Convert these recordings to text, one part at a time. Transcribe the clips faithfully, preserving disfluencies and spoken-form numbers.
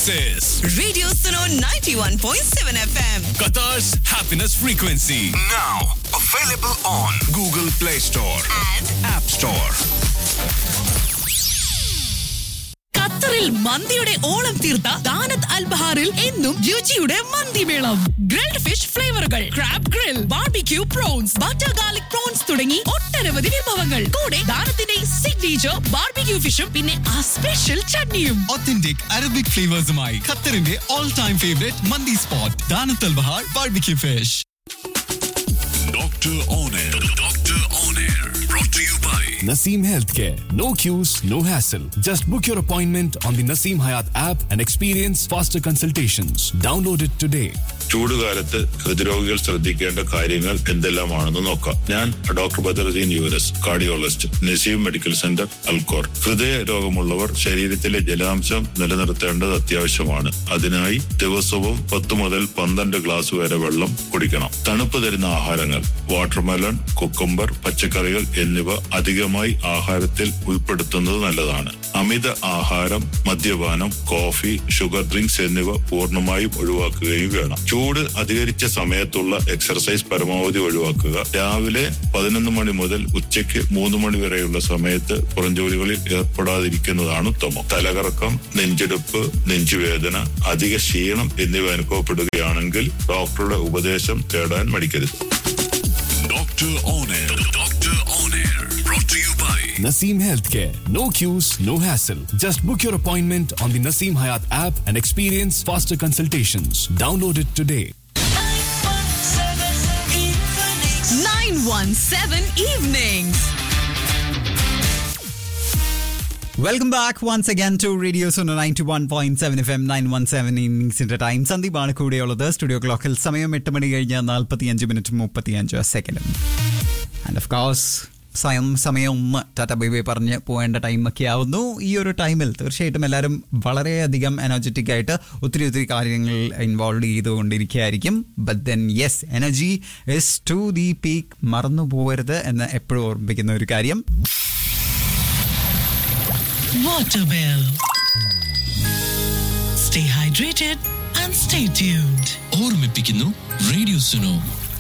This is Radio Suno ninety-one point seven F M. Qatar's happiness frequency. Now available on Google Play Store And App Store. ഖത്തറിൽ മന്തിയുടെ ഓളം തീർത്ത ദാനത്ത് അൽബഹാറിൽ എന്നും രുചിയുടെ മന്തിമേളം. Grilled fish ഫ്ലേവറുകൾ, crab grill, barbecue prawns, butter garlic prawns തുടങ്ങി ഒട്ടനവധി വിഭവങ്ങൾ. കൂടെ ദാനത്തിന്റെ സിഗ്നേച്ചർ ബാർബിക്യൂ ഫിഷും പിന്നെ ആ സ്പെഷ്യൽ ചട്നിയും. Authentic Arabic flavors-മായി ഖത്തറിന്റെ all time favorite mandi spot ദാനത്ത് Al Bahar barbecue fish. Doctor On Air. Doctor On Air. Brought to you by Naseem Healthcare. No queues, no hassle. Just book your appointment on the Naseem Hayat app and experience faster consultations. Download it today. ചൂടുകാലത്ത് ഹൃദ്രോഗികൾ ശ്രദ്ധിക്കേണ്ട കാര്യങ്ങൾ എന്തെല്ലാമാണെന്ന് നോക്കാം. ഞാൻ doctor Badaruddin യുവരസ്, cardiologist, Naseem medical centre, Al Khor. ഹൃദയ രോഗമുള്ളവർ ശരീരത്തിലെ ജലാംശം നിലനിർത്തേണ്ടത് അത്യാവശ്യമാണ്. അതിനായി ദിവസവും പത്ത് മുതൽ പന്ത്രണ്ട് ഗ്ലാസ് വരെ വെള്ളം കുടിക്കണം. തണുപ്പ് തരുന്ന ആഹാരങ്ങൾ, വാട്ടർമെലൺ, കുക്കുംബർ, പച്ചക്കറികൾ എന്നിവ അധികമായി ആഹാരത്തിൽ ഉൾപ്പെടുത്തുന്നത് നല്ലതാണ്. അമിത ആഹാരം, മദ്യപാനം, കോഫി, ഷുഗർ ഡ്രിങ്ക്സ് എന്നിവ പൂർണ്ണമായും ഒഴിവാക്കുകയും വേണം. ചൂട് അധികരിച്ച സമയത്തുള്ള എക്സർസൈസ് പരമാവധി ഒഴിവാക്കുക. രാവിലെ പതിനൊന്ന് മണി മുതൽ ഉച്ചയ്ക്ക് മൂന്ന് മണി വരെയുള്ള സമയത്ത് പുറംജോലികളിൽ ഏർപ്പെടാതിരിക്കുന്നതാണ് ഉത്തമം. തലകറക്കം, നെഞ്ചെടുപ്പ്, നെഞ്ചുവേദന, അധിക ക്ഷീണം എന്നിവ അനുഭവപ്പെടുകയാണെങ്കിൽ ഡോക്ടറുടെ ഉപദേശം തേടാൻ മടിക്കരുത്. Doctor On Air. Doctor On Air. Brought to you by Naseem Healthcare. No queues, no hassle. Just book your appointment on the Naseem Hayat app and experience faster consultations. Download it today. nine one seven Evenings. Welcome back once again to Radio Suno ninety-one point seven F M nine one seven ഇന്നിംഗ്സിന്റെ time. സന്ദീപാണ് കൂടെയുള്ളത്. Studio ക്ലോക്കിൽ സമയം എട്ട് മണി കഴിഞ്ഞ് നാൽപ്പത്തിയഞ്ച് minute മുപ്പത്തിയഞ്ച് സെക്കൻഡും. And of course സമയം സമയം ഒന്ന് ടാറ്റ ബൈ ബൈ പറഞ്ഞ് പോകേണ്ട ടൈമൊക്കെ ആവുന്നു. ഈ ഒരു ടൈമിൽ തീർച്ചയായിട്ടും എല്ലാവരും വളരെയധികം എനർജറ്റിക് ആയിട്ട് ഒത്തിരി ഒത്തിരി കാര്യങ്ങൾ involve ചെയ്തുകൊണ്ടിരിക്കുകയായിരിക്കും. But then yes, energy is to the peak. മറന്നു പോകരുത് എന്ന് എപ്പോഴും ഓർമ്മിപ്പിക്കുന്ന ഒരു കാര്യം. Waterwell. Stay hydrated and stay tuned. ഓർമ്മിപ്പിക്കുന്നു റേഡിയോ സുനോ.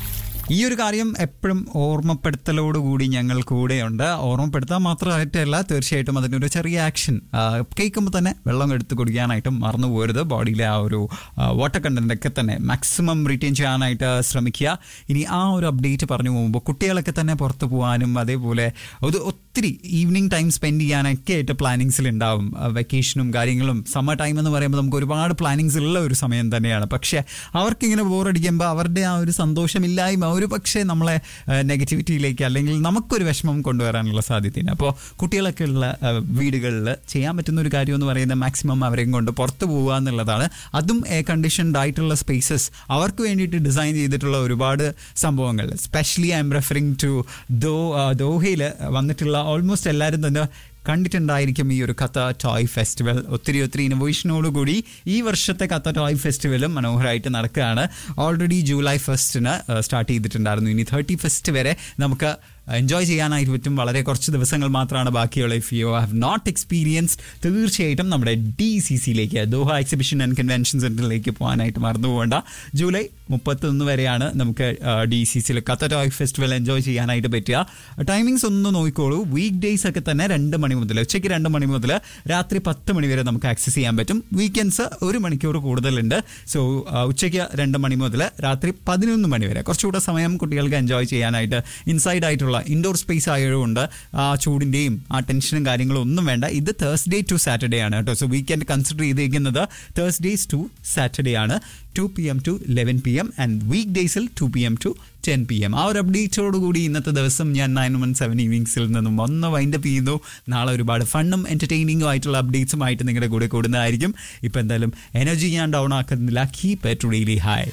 ഈ ഒരു കാര്യം എപ്പോഴും ഓർമ്മപ്പെടുത്തലോടുകൂടി ഞങ്ങൾ കൂടെയുണ്ട്. ഓർമ്മപ്പെടുത്താൻ മാത്രമായിട്ടല്ല, തീർച്ചയായിട്ടും അതിൻ്റെ ഒരു ചെറിയ ആക്ഷൻ കേൾക്കുമ്പോൾ തന്നെ വെള്ളം എടുത്ത് കുടിക്കാനായിട്ടും മറന്നു പോകരുത്. ബോഡിയിലെ ആ ഒരു വാട്ടർ കണ്ടൻ്റൊക്കെ തന്നെ മാക്സിമം റിറ്റെയിൻ ചെയ്യാനായിട്ട് ശ്രമിക്കുക. ഇനി ആ ഒരു അപ്ഡേറ്റ് പറഞ്ഞു പോകുമ്പോൾ കുട്ടികളൊക്കെ തന്നെ പുറത്ത് പോകാനും അതേപോലെ അത് ഒത്തിരി ഈവനിങ് ടൈം സ്പെൻഡ് ചെയ്യാനൊക്കെ ആയിട്ട് പ്ലാനിങ്സിലുണ്ടാവും. വെക്കേഷനും കാര്യങ്ങളും സമ്മർ ടൈം എന്ന് പറയുമ്പോൾ നമുക്ക് ഒരുപാട് പ്ലാനിങ്സ് ഉള്ള ഒരു സമയം തന്നെയാണ്. പക്ഷേ അവർക്കിങ്ങനെ ബോറടിക്കുമ്പോൾ അവരുടെ ആ ഒരു സന്തോഷമില്ലായ്മ ഒരു പക്ഷേ നമ്മളെ നെഗറ്റിവിറ്റിയിലേക്ക് അല്ലെങ്കിൽ നമുക്കൊരു വിഷമം കൊണ്ടുവരാനുള്ള സാധ്യതയുണ്ട്. അപ്പോൾ കുട്ടികളൊക്കെ ഉള്ള വീടുകളിൽ ചെയ്യാൻ പറ്റുന്ന ഒരു കാര്യം എന്ന് പറയുന്നത് മാക്സിമം അവരെയും കൊണ്ട് പുറത്ത് പോകുക എന്നുള്ളതാണ്. അതും എയർ കണ്ടീഷൻഡ് ആയിട്ടുള്ള സ്പേസസ്, അവർക്ക് വേണ്ടിയിട്ട് ഡിസൈൻ ചെയ്തിട്ടുള്ള ഒരുപാട് സംഭവങ്ങൾ. Specially I M referring to ദോ ദോഹയിൽ വന്നിട്ടുള്ള ഓൾമോസ്റ്റ് എല്ലാവരും തന്നെ കണ്ടിട്ടുണ്ടായിരിക്കും ഈ ഒരു ഖത്തർ ടോയ് ഫെസ്റ്റിവൽ. ഒത്തിരി ഒത്തിരി ഇന്നോവേഷനോടുകൂടി ഈ വർഷത്തെ ഖത്തർ ടോയ് ഫെസ്റ്റിവലും മനോഹരമായിട്ട് നടക്കുകയാണ്. ഓൾറെഡി ജൂലൈ ഫസ്റ്റിന് സ്റ്റാർട്ട് ചെയ്തിട്ടുണ്ടായിരുന്നു. ഇനി തേർട്ടി ഫസ്റ്റ് വരെ നമുക്ക് എൻജോയ് ചെയ്യാനായിട്ട് പറ്റും. വളരെ കുറച്ച് ദിവസങ്ങൾ മാത്രമാണ് ബാക്കിയുള്ള. If you have not experienced, തീർച്ചയായിട്ടും നമ്മുടെ ഡി സി സിയിലേക്ക്, ദോഹ എക്സിബിഷൻ ആൻഡ് കൺവെൻഷൻ സെൻറ്ററിലേക്ക് പോകാനായിട്ട് മറന്നു പോകേണ്ട. ജൂലൈ മുപ്പത്തൊന്ന് വരെയാണ് നമുക്ക് ഡി സി സിയിൽ ഖത്തർ ടോയ് ഫെസ്റ്റിവൽ എൻജോയ് ചെയ്യാനായിട്ട് പറ്റുക. ടൈമിങ്സ് ഒന്ന് നോക്കിക്കോളൂ. വീക്ക് ഡേയ്സ് ഒക്കെ തന്നെ രണ്ട് മണി മുതൽ ഉച്ചയ്ക്ക് രണ്ട് മണി മുതൽ രാത്രി പത്ത് മണി വരെ നമുക്ക് ആക്സസ് ചെയ്യാൻ പറ്റും. വീക്കെൻഡ്സ് ഒരു മണിക്കൂർ കൂടുതലുണ്ട്. സോ ഉച്ചയ്ക്ക് രണ്ട് മണി മുതൽ രാത്രി പതിനൊന്ന് മണി വരെ കുറച്ചുകൂടെ സമയം കുട്ടികൾക്ക് എൻജോയ് ചെയ്യാനായിട്ട് ഇൻസൈഡ് ആയിട്ടുള്ള ഇൻഡോർ സ്പേസ് ആയതുകൊണ്ട് ആ ചൂടിൻ്റെയും ആ ടെൻഷനും കാര്യങ്ങളും ഒന്നും വേണ്ട. ഇത് തേഴ്സ്ഡേ ടു സാറ്റർഡേ ആണ് കേട്ടോ. സോ വീക്കെൻഡ് കൺസിഡർ ചെയ്തിരിക്കുന്നത് തേഴ്സ്ഡേസ് ടു സാറ്റർഡേ ആണ്. To P M to eleven P M and week ഡേയ്സിൽ to P M to ten P M. ആ ഒരു അപ്ഡേറ്റോടുകൂടി ഇന്നത്തെ ദിവസം ഞാൻ നയൻ വൺ സെവൻ ഈവനിങ്സിൽ നിന്നും ഒന്ന് വൈൻഡപ്പ് ചെയ്യുന്നു. നാളെ ഒരുപാട് ഫണ്ണും എൻ്റർടൈനിങ്ങും ആയിട്ടുള്ള അപ്ഡേറ്റ്സുമായിട്ട് നിങ്ങളുടെ കൂടെ കൂടുന്നതായിരിക്കും. ഇപ്പം എന്തായാലും എനർജി ഞാൻ down ആക്കുന്നില്ല. Keep it really high.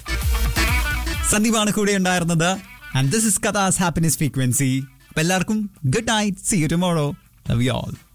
സന്ദീപാണ് കൂടെ ഉണ്ടായിരുന്നത്. And this is Qatar's happiness frequency. അപ്പോൾ എല്ലാവർക്കും good night. See you tomorrow. Love you all.